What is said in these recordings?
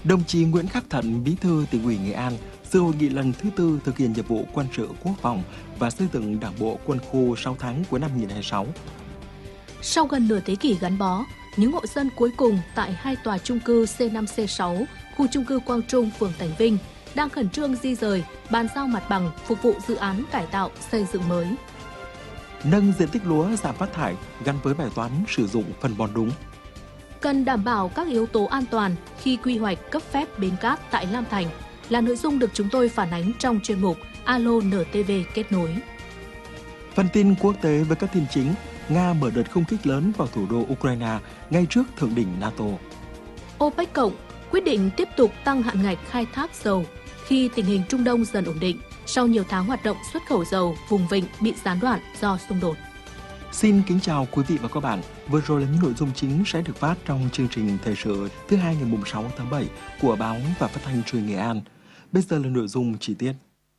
Đồng chí Nguyễn Khắc Thận, Bí thư Tỉnh ủy Nghệ An, dự hội nghị lần thứ tư thực hiện nhiệm vụ quân sự quốc phòng và xây dựng Đảng bộ quân khu 6 tháng cuối năm 2026. Sau gần nửa thế kỷ gắn bó, những hộ dân cuối cùng tại hai tòa chung cư C5, C6, khu chung cư Quang Trung, phường Thành Vinh đang khẩn trương di rời, bàn giao mặt bằng phục vụ dự án cải tạo xây dựng mới. Nâng diện tích lúa giảm phát thải gắn với bài toán sử dụng phân bón đúng. Cần đảm bảo các yếu tố an toàn khi quy hoạch cấp phép bến cát tại Lam Thành là nội dung được chúng tôi phản ánh trong chuyên mục Alo NTV kết nối. Phần tin quốc tế với các tin chính, Nga mở đợt không kích lớn vào thủ đô Ukraine ngay trước thượng đỉnh NATO. OPEC Cộng quyết định tiếp tục tăng hạn ngạch khai thác dầu khi tình hình Trung Đông dần ổn định sau nhiều tháng hoạt động xuất khẩu dầu vùng vịnh bị gián đoạn do xung đột. Xin kính chào quý vị và các bạn. Vừa rồi là những nội dung chính sẽ được phát trong chương trình thời sự thứ hai ngày 6 tháng 7 của báo và phát thanh truyền Nghệ An. Bây giờ là nội dung chi tiết.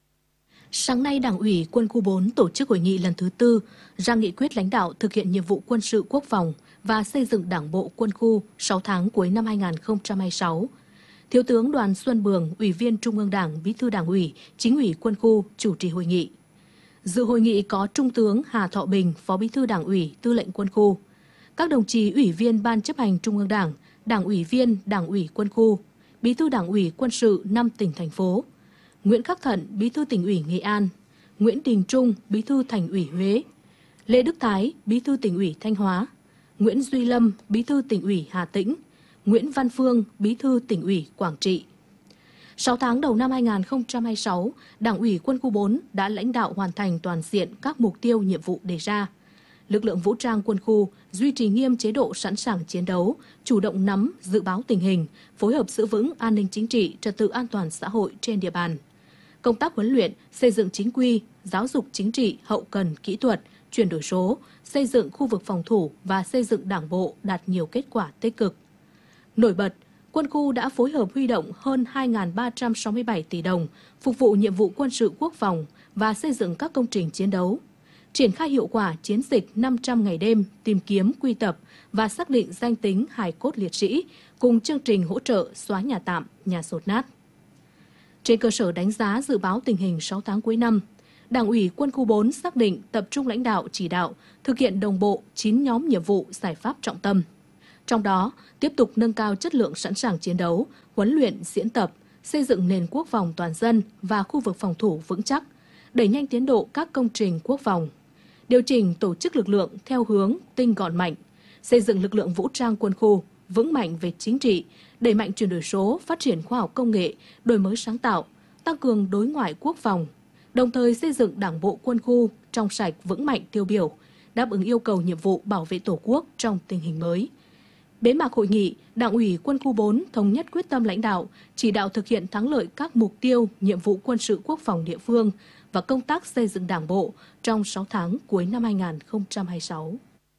Sáng nay, Đảng ủy Quân khu 4 tổ chức hội nghị lần thứ tư ra nghị quyết lãnh đạo thực hiện nhiệm vụ quân sự quốc phòng và xây dựng Đảng bộ quân khu 6 tháng cuối năm 2026. Thiếu tướng Đoàn Xuân Bường, Ủy viên Trung ương Đảng, Bí thư Đảng ủy, Chính ủy Quân khu chủ trì hội nghị. Dự hội nghị có Trung tướng Hà Thọ Bình, Phó Bí thư Đảng ủy, Tư lệnh Quân khu, các đồng chí Ủy viên Ban chấp hành Trung ương Đảng, Đảng ủy viên Đảng ủy Quân khu, Bí thư Đảng ủy Quân sự 5 tỉnh thành phố, Nguyễn Khắc Thận, Bí thư Tỉnh ủy Nghệ An, Nguyễn Đình Trung, Bí thư Thành ủy Huế, Lê Đức Thái, Bí thư Tỉnh ủy Thanh Hóa, Nguyễn Duy Lâm, Bí thư Tỉnh ủy Hà Tĩnh, Nguyễn Văn Phương, Bí thư Tỉnh ủy Quảng Trị. 6 tháng đầu năm 2026, Đảng ủy Quân khu 4 đã lãnh đạo hoàn thành toàn diện các mục tiêu nhiệm vụ đề ra. Lực lượng vũ trang quân khu duy trì nghiêm chế độ sẵn sàng chiến đấu, chủ động nắm, dự báo tình hình, phối hợp giữ vững an ninh chính trị, trật tự an toàn xã hội trên địa bàn. Công tác huấn luyện, xây dựng chính quy, giáo dục chính trị, hậu cần, kỹ thuật, chuyển đổi số, xây dựng khu vực phòng thủ và xây dựng đảng bộ đạt nhiều kết quả tích cực. Nổi bật, quân khu đã phối hợp huy động hơn 2.367 tỷ đồng phục vụ nhiệm vụ quân sự quốc phòng và xây dựng các công trình chiến đấu. Triển khai hiệu quả chiến dịch 500 ngày đêm tìm kiếm, quy tập và xác định danh tính hài cốt liệt sĩ cùng chương trình hỗ trợ xóa nhà tạm, nhà dột nát. Trên cơ sở đánh giá dự báo tình hình 6 tháng cuối năm, Đảng ủy Quân khu 4 xác định tập trung lãnh đạo chỉ đạo thực hiện đồng bộ 9 nhóm nhiệm vụ giải pháp trọng tâm. Trong đó, tiếp tục nâng cao chất lượng sẵn sàng chiến đấu, huấn luyện, diễn tập, xây dựng nền quốc phòng toàn dân và khu vực phòng thủ vững chắc, đẩy nhanh tiến độ các công trình quốc phòng, điều chỉnh tổ chức lực lượng theo hướng tinh gọn mạnh, xây dựng lực lượng vũ trang quân khu vững mạnh về chính trị, đẩy mạnh chuyển đổi số, phát triển khoa học công nghệ, đổi mới sáng tạo, tăng cường đối ngoại quốc phòng, đồng thời xây dựng Đảng bộ quân khu trong sạch vững mạnh tiêu biểu, đáp ứng yêu cầu nhiệm vụ bảo vệ Tổ quốc trong tình hình mới. Bế mạc hội nghị, Đảng ủy Quân khu 4 thống nhất quyết tâm lãnh đạo, chỉ đạo thực hiện thắng lợi các mục tiêu, nhiệm vụ quân sự quốc phòng địa phương và công tác xây dựng Đảng bộ trong 6 tháng cuối năm 2026.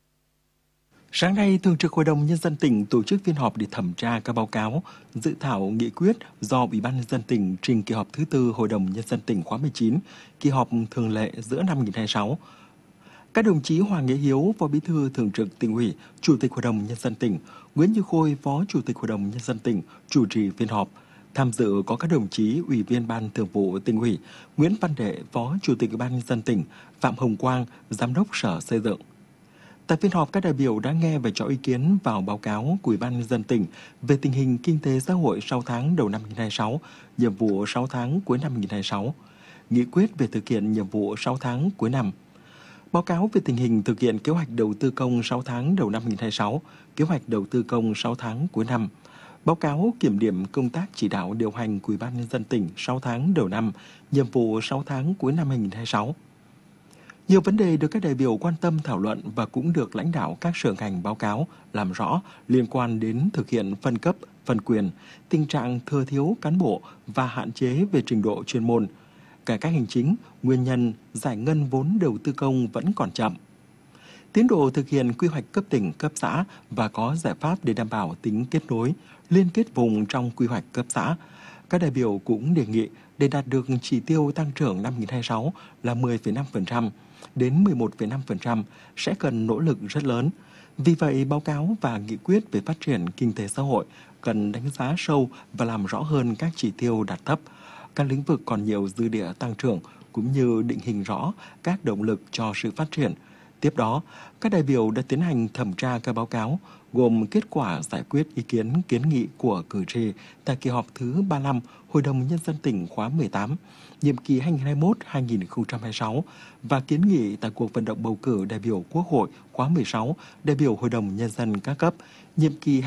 Sáng nay, Thường trực Hội đồng Nhân dân tỉnh tổ chức phiên họp để thẩm tra các báo cáo, dự thảo nghị quyết do Ủy ban Nhân dân tỉnh trình kỳ họp thứ tư Hội đồng Nhân dân tỉnh khóa 19, kỳ họp thường lệ giữa năm 2026. Các đồng chí Hoàng Nghĩa Hiếu, Phó Bí thư Thường trực Tỉnh ủy, Chủ tịch Hội đồng Nhân dân tỉnh, Nguyễn Như Khôi, Phó Chủ tịch Hội đồng Nhân dân tỉnh, chủ trì phiên họp. Tham dự có các đồng chí Ủy viên Ban Thường vụ Tỉnh ủy, Nguyễn Văn Đệ, Phó Chủ tịch Ủy ban Nhân dân tỉnh, Phạm Hồng Quang, Giám đốc Sở Xây dựng. Tại phiên họp, các đại biểu đã nghe và cho ý kiến vào báo cáo của Ủy ban Nhân dân tỉnh về tình hình kinh tế xã hội 6 tháng đầu năm 2026, nhiệm vụ 6 tháng cuối năm 2026, nghị quyết về thực hiện nhiệm vụ 6 tháng cuối năm, báo cáo về tình hình thực hiện kế hoạch đầu tư công 6 tháng đầu năm 2026, kế hoạch đầu tư công 6 tháng cuối năm, báo cáo kiểm điểm công tác chỉ đạo điều hành của Ủy ban Nhân dân tỉnh 6 tháng đầu năm, nhiệm vụ 6 tháng cuối năm 2026. Nhiều vấn đề được các đại biểu quan tâm thảo luận và cũng được lãnh đạo các sở ngành báo cáo làm rõ liên quan đến thực hiện phân cấp, phân quyền, tình trạng thừa thiếu cán bộ và hạn chế về trình độ chuyên môn, cải cách hành chính, nguyên nhân giải ngân vốn đầu tư công vẫn còn chậm. Tiến độ thực hiện quy hoạch cấp tỉnh, cấp xã và có giải pháp để đảm bảo tính kết nối, liên kết vùng trong quy hoạch cấp xã. Các đại biểu cũng đề nghị để đạt được chỉ tiêu tăng trưởng năm 2026 là 10,5% đến 11,5% sẽ cần nỗ lực rất lớn. Vì vậy, báo cáo và nghị quyết về phát triển kinh tế xã hội cần đánh giá sâu và làm rõ hơn các chỉ tiêu đạt thấp, các lĩnh vực còn nhiều dư địa tăng trưởng, cũng như định hình rõ các động lực cho sự phát triển. Tiếp đó, các đại biểu đã tiến hành thẩm tra các báo cáo, gồm kết quả giải quyết ý kiến kiến nghị của cử tri tại kỳ họp thứ 35 Hội đồng Nhân dân tỉnh khóa 18, nhiệm kỳ 2021-2026 và kiến nghị tại cuộc vận động bầu cử đại biểu Quốc hội khóa 16, đại biểu Hội đồng Nhân dân các cấp, nhiệm kỳ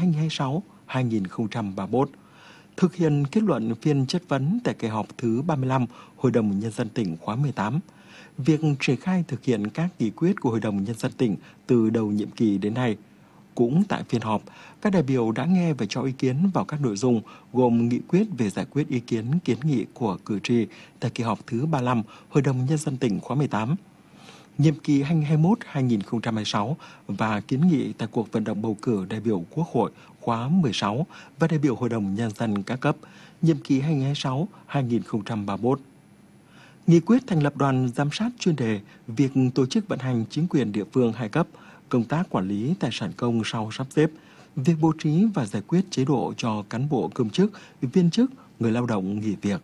2026-2031. Thực hiện kết luận phiên chất vấn tại kỳ họp thứ 35 Hội đồng Nhân dân tỉnh khóa 18. Việc triển khai thực hiện các nghị quyết của Hội đồng Nhân dân tỉnh từ đầu nhiệm kỳ đến nay. Cũng tại phiên họp, các đại biểu đã nghe và cho ý kiến vào các nội dung gồm nghị quyết về giải quyết ý kiến kiến nghị của cử tri tại kỳ họp thứ 35 Hội đồng Nhân dân tỉnh khóa 18, nhiệm kỳ 2021-2026 và kiến nghị tại cuộc vận động bầu cử đại biểu Quốc hội khóa 16 và đại biểu Hội đồng Nhân dân các cấp, nhiệm kỳ 2026-2031. Nghị quyết thành lập đoàn giám sát chuyên đề việc tổ chức vận hành chính quyền địa phương hai cấp, công tác quản lý tài sản công sau sắp xếp, việc bố trí và giải quyết chế độ cho cán bộ công chức, viên chức, người lao động nghỉ việc.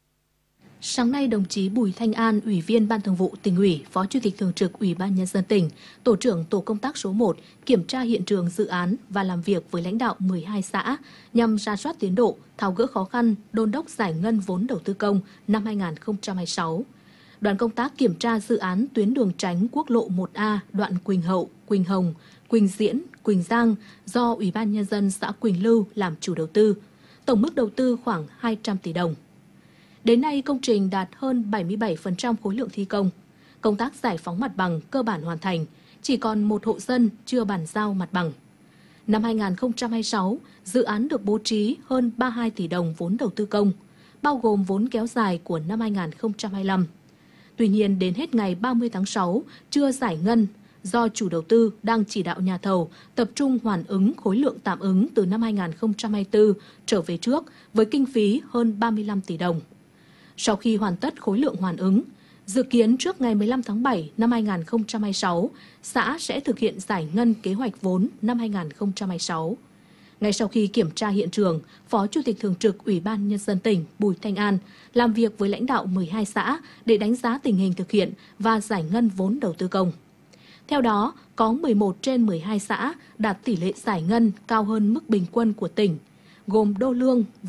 Sáng nay, đồng chí Bùi Thanh An, Ủy viên Ban Thường vụ Tỉnh ủy, Phó Chủ tịch Thường trực Ủy ban Nhân dân tỉnh, Tổ trưởng Tổ công tác số 1 kiểm tra hiện trường dự án và làm việc với lãnh đạo 12 xã nhằm rà soát tiến độ, tháo gỡ khó khăn, đôn đốc giải ngân vốn đầu tư công năm 2026. Đoàn công tác kiểm tra dự án tuyến đường tránh quốc lộ 1A đoạn Quỳnh Hậu, Quỳnh Hồng, Quỳnh Diễn, Quỳnh Giang do Ủy ban Nhân dân xã Quỳnh Lưu làm chủ đầu tư. Tổng mức đầu tư khoảng 200 tỷ đồng. Đến nay, công trình đạt hơn 77% khối lượng thi công. Công tác giải phóng mặt bằng cơ bản hoàn thành, chỉ còn một hộ dân chưa bàn giao mặt bằng. Năm 2026, dự án được bố trí hơn 32 tỷ đồng vốn đầu tư công, bao gồm vốn kéo dài của năm 2025. Tuy nhiên, đến hết ngày 30 tháng 6, chưa giải ngân do chủ đầu tư đang chỉ đạo nhà thầu tập trung hoàn ứng khối lượng tạm ứng từ năm 2024 trở về trước với kinh phí hơn 35 tỷ đồng. Sau khi hoàn tất khối lượng hoàn ứng, dự kiến trước ngày 15 tháng 7 năm 2026, xã sẽ thực hiện giải ngân kế hoạch vốn năm 2026. Ngay sau khi kiểm tra hiện trường, Phó Chủ tịch Thường trực Ủy ban Nhân dân tỉnh Bùi Thanh An làm việc với lãnh đạo 12 xã để đánh giá tình hình thực hiện và giải ngân vốn đầu tư công. Theo đó, có 11 trên 12 xã đạt tỷ lệ giải ngân cao hơn mức bình quân của tỉnh, gồm Đô Lương,